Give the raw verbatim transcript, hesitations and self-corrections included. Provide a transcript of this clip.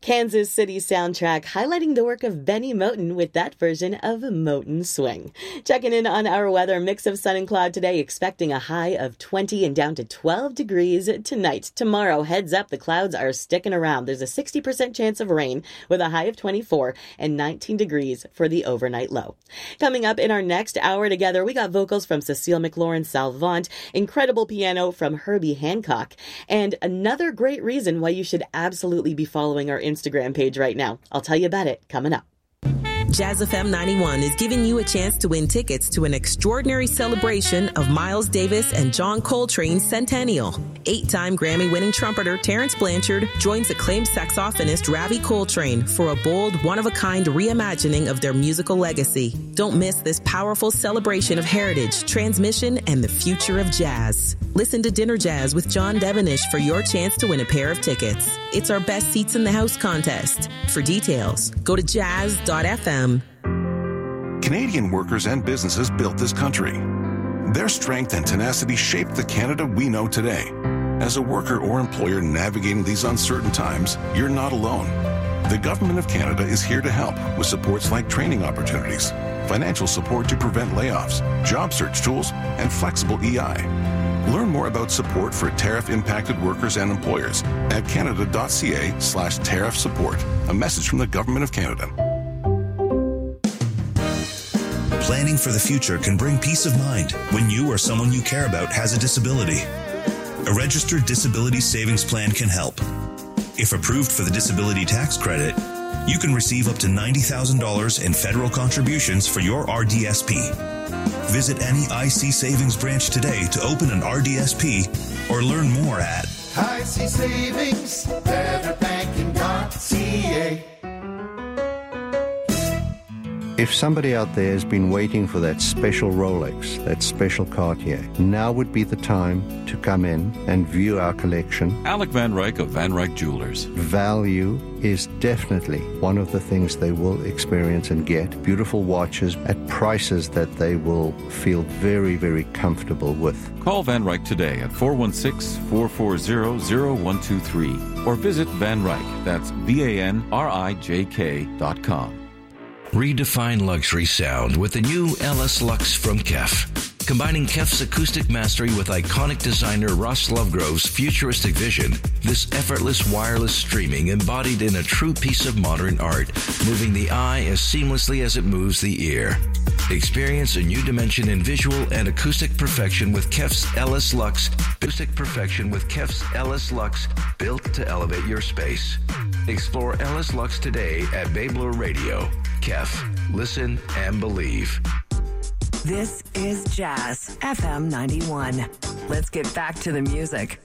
Kansas City soundtrack highlighting the work of Benny Moten with that version of Moten Swing. Checking in on our weather, mix of sun and cloud today, expecting a high of twenty and down to twelve degrees tonight. Tomorrow, heads up, the clouds are sticking around. There's a sixty percent chance of rain with a high of twenty-four and nineteen degrees for the overnight low. Coming up in our next hour together, we got vocals from Cecile McLaurin-Salvant, incredible piano from Herbie Hancock, and another great reason why you should absolutely be following our Instagram page right now. I'll tell you about it coming up. Jazz F M ninety-one is giving you a chance to win tickets to an extraordinary celebration of Miles Davis and John Coltrane's centennial. Eight-time Grammy-winning trumpeter Terrence Blanchard joins acclaimed saxophonist Ravi Coltrane for a bold, one-of-a-kind reimagining of their musical legacy. Don't miss this powerful celebration of heritage, transmission, and the future of jazz. Listen to Dinner Jazz with John Devenish for your chance to win a pair of tickets. It's our Best Seats in the House contest. For details, go to jazz dot f m. Canadian workers and businesses built this country. Their strength and tenacity shaped the Canada we know today. As a worker or employer navigating these uncertain times, you're not alone. The Government of Canada is here to help with supports like training opportunities, financial support to prevent layoffs, job search tools, and flexible E I. Learn more about support for tariff-impacted workers and employers at canada.ca slash tariff support. A message from the Government of Canada. Planning for the future can bring peace of mind when you or someone you care about has a disability. A registered disability savings plan can help. If approved for the disability tax credit, you can receive up to ninety thousand dollars in federal contributions for your R D S P. Visit any I C Savings branch today to open an R D S P or learn more at I C Savings, better banking dot c a. If somebody out there has been waiting for that special Rolex, that special Cartier, now would be the time to come in and view our collection. Alec Van Ryk of Van Ryk Jewelers. Value is definitely one of the things they will experience and get. Beautiful watches at prices that they will feel very, very comfortable with. Call Van Ryk today at four one six, four four zero, zero one two three or visit Van Ryk, that's V A N R I J K dot com. Redefine luxury sound with the new L S Lux from Kef. Combining Kef's acoustic mastery with iconic designer Ross Lovegrove's futuristic vision, this effortless wireless streaming embodied in a true piece of modern art, moving the eye as seamlessly as it moves the ear. Experience a new dimension in visual and acoustic perfection with Kef's L S Lux. Acoustic perfection with Kef's L S Lux, built to elevate your space. Explore L S Lux today at Babler Radio. Kef, listen and believe. This is Jazz F M ninety-one. Let's get back to the music.